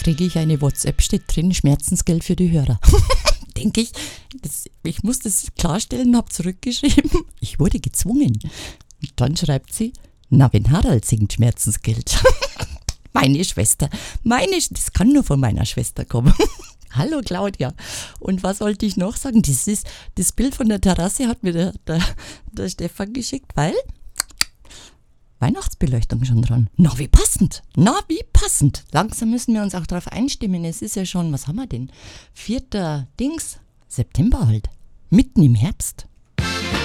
kriege ich eine WhatsApp, steht drin, Schmerzensgeld für die Hörer. Denke ich, ich muss das klarstellen, habe zurückgeschrieben, ich wurde gezwungen. Und dann schreibt sie, na, wenn Harald singt, Schmerzensgeld. Meine Schwester, das kann nur von meiner Schwester kommen. Hallo Claudia. Und was wollte ich noch sagen? Das Bild von der Terrasse hat mir der Stefan geschickt, weil Weihnachtsbeleuchtung schon dran. Na, wie passend. Langsam müssen wir uns auch darauf einstimmen. Es ist ja schon, was haben wir denn? 4. September halt. Mitten im Herbst.